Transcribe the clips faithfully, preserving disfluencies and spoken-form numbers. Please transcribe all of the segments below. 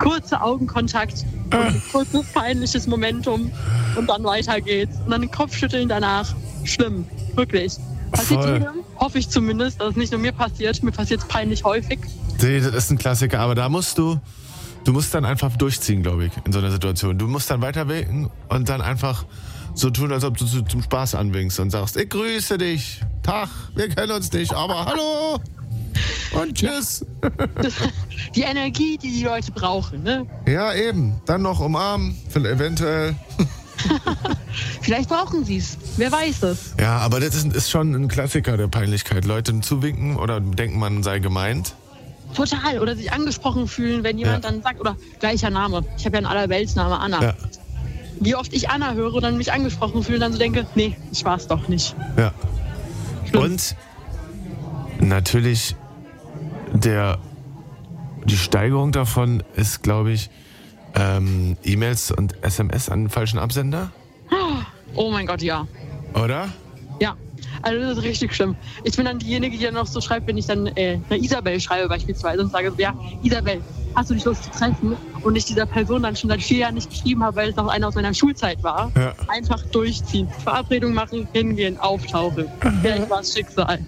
kurzer Augenkontakt und ein kurzes peinliches Momentum und dann weiter geht's. Und dann Kopfschütteln danach. Schlimm, wirklich. Passiert Voll. jedem, hoffe ich zumindest, dass es nicht nur mir passiert. Mir passiert es peinlich häufig. Nee, das ist ein Klassiker, aber da musst du, du musst dann einfach durchziehen, glaube ich, in so einer Situation. Du musst dann weiter winken und dann einfach so tun, als ob du zum Spaß anwinkst und sagst, ich grüße dich, Tag, wir kennen uns nicht, aber hallo und tschüss. Die Energie, die die Leute brauchen, ne? Ja, eben. Dann noch umarmen, eventuell. Vielleicht brauchen sie es. Wer weiß es. Ja, aber das ist, ist schon ein Klassiker der Peinlichkeit. Leute zuwinken oder denken, man sei gemeint. Total. Oder sich angesprochen fühlen, wenn jemand Ja. dann sagt, oder gleicher Name. Ich habe ja einen Allerweltsname, Anna. Ja, Wie oft ich Anna höre und dann mich angesprochen fühle und dann so denke, nee, ich war's doch nicht. ja. Schlimm. Und natürlich der, die Steigerung davon ist, glaube ich, ähm, E-Mails und S M S an den falschen Absender, Oh mein Gott, ja. oder? Ja. Also das ist richtig schlimm. Ich bin dann diejenige, die dann noch so schreibt, wenn ich dann äh, eine Isabel schreibe beispielsweise und sage, so, ja, Isabel, hast du dich Lust zu treffen? Und ich dieser Person dann schon seit vier Jahren nicht geschrieben habe, weil es noch einer aus meiner Schulzeit war. Ja. Einfach durchziehen. Verabredung machen, hingehen, auftauchen. Vielleicht war es Schicksal.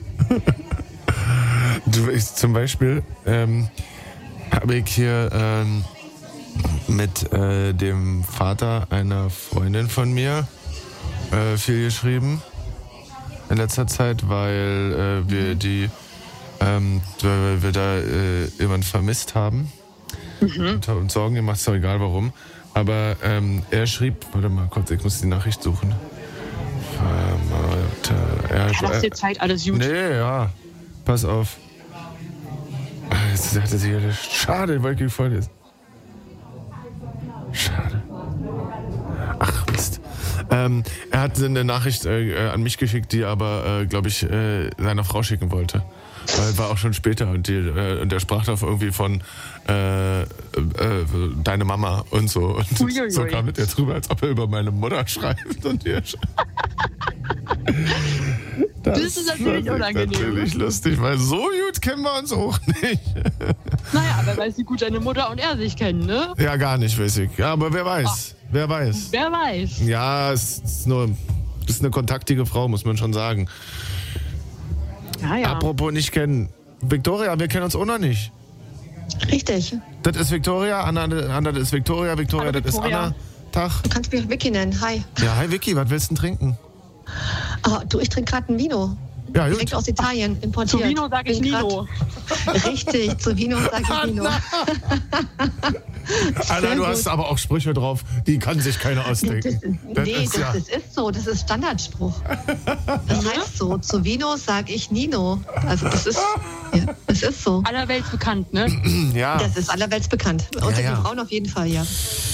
Du, ich, zum Beispiel ähm, habe ich hier ähm, mit äh, dem Vater einer Freundin von mir äh, viel geschrieben in letzter Zeit, weil äh, wir die ähm, weil wir da äh, jemanden vermisst haben Mhm. und haben uns Sorgen gemacht, ist doch egal warum. Aber ähm, er schrieb, warte mal kurz, ich muss die Nachricht suchen. Vater, er, Ja, lass er, dir Zeit, alles gut. Nee, ja. Pass auf. Jetzt sagte sie, schade, weil ich voll ist. Schade. Ach, Mist. Ähm, er hat eine Nachricht äh, an mich geschickt, die aber, äh, glaube ich, äh, seiner Frau schicken wollte. Weil war auch schon später und, die, äh, und der sprach da irgendwie von äh, äh, deine Mama und so. Und Uiuiui. so kam mit jetzt rüber, als ob er über meine Mutter schreibt. Und ihr Das ist natürlich war unangenehm. Natürlich lustig, weil so gut kennen wir uns auch nicht. Naja, aber weiß wie gut deine Mutter und er sich kennen, ne? Ja, gar nicht, weiß ich. Ja, aber wer weiß. Wer weiß. Wer weiß. Ja, es ist nur, es ist eine kontaktige Frau, muss man schon sagen. Ja, ja. Apropos nicht kennen. Victoria, wir kennen uns auch noch nicht. Richtig. Das ist Victoria, Anna, Anna das ist Victoria, Victoria, Hallo, das Victoria. ist Anna. Tag. Du kannst mich auch Vicky nennen. Hi. Ja, hi Vicky, was willst du denn trinken? Oh, du, ich trinke gerade ein Vino. Ja, Direkt gut. aus Italien Zu importiert. Vino sag ich Bin grad- Nino. Richtig, zu Vino sage ich Vino. Anna, du gut. hast aber auch Sprüche drauf, die kann sich keiner ausdenken. Das, nee, ist das, ja, das ist so, das ist Standardspruch. Das heißt so, zu Vino sage ich Nino. Also das ist, ja, das ist so. Allerwelts bekannt, ne? ja. Das ist allerwelts bekannt. Unter ja. den Frauen auf jeden Fall, ja.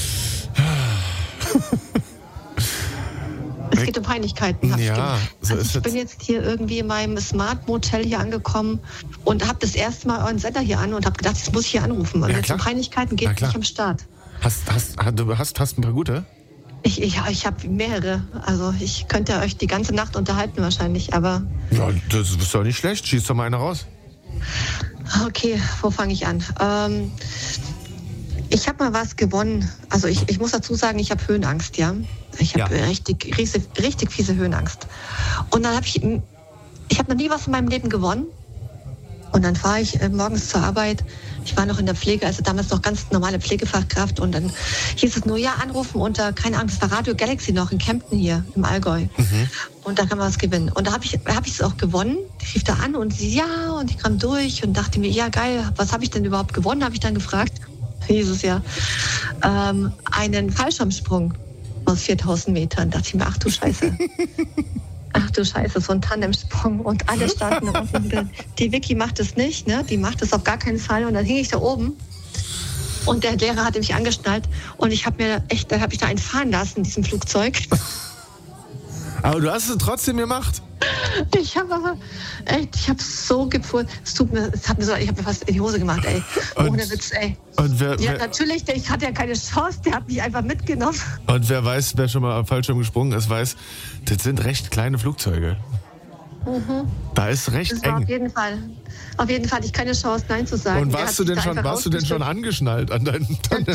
Es geht um Peinlichkeiten. hab ich Ja, gemerkt. so also ist ich bin es. jetzt hier irgendwie in meinem Smart Motel hier angekommen und habe das erste Mal euren Sender hier an und habe gedacht, jetzt muss ich hier anrufen. Und Ja, wenn es um klar. Peinlichkeiten Na geht, klar. bin ich am Start. Hast, hast, hast, du hast, hast ein paar gute? Ich, ich, ich habe mehrere. Also ich könnte euch die ganze Nacht unterhalten wahrscheinlich, aber Ja, das ist doch nicht schlecht. Schieß doch mal eine raus. okay, wo fange ich an? Ähm, ich habe mal was gewonnen. Also ich, ich muss dazu sagen, ich habe Höhenangst, ja. Ich habe Ja. richtig, richtig, richtig fiese Höhenangst. Und dann habe ich, ich habe noch nie was in meinem Leben gewonnen. Und dann fahre ich äh, morgens zur Arbeit. Ich war noch in der Pflege, also damals noch ganz normale Pflegefachkraft. Und dann hieß es nur, ja, anrufen unter, keine Ahnung, das war Radio Galaxy noch in Kempten hier im Allgäu. Mhm. Und da kann man was gewinnen. Und da habe ich hab ich es auch gewonnen. Ich rief da an und sie, ja, und ich kam durch und dachte mir, ja, geil, was habe ich denn überhaupt gewonnen, habe ich dann gefragt. Hieß es ja. Ähm, einen Fallschirmsprung aus viertausend Metern. Da dachte ich mir, ach du Scheiße. Ach du Scheiße, so ein Tandemsprung und alle standen auf dem Bild. Die Vicky macht es nicht, ne? Die macht es auf gar keinen Fall. Und dann hing ich da oben und der Lehrer hatte mich angeschnallt und ich habe mir echt, da habe ich da einen fahren lassen in diesem Flugzeug. Aber du hast es trotzdem gemacht. Ich habe aber echt, ich habe so gepfurzt. Es tut mir, es hat mir so, ich habe mir fast in die Hose gemacht, ey. Und- Ohne Witz, ey. Und wer, Ja, wer, natürlich, der- ich hatte ja keine Chance, der hat mich einfach mitgenommen. und wer weiß, wer schon mal am Fallschirm gesprungen ist, weiß, das sind recht kleine Flugzeuge. Da ist recht Das war auf eng. jeden Fall, auf jeden Fall hatte ich keine Chance, Nein zu sagen. Und Der hat warst du sich denn da schon, einfach warst du denn schon rausgestellt. angeschnallt an deinen Tandem?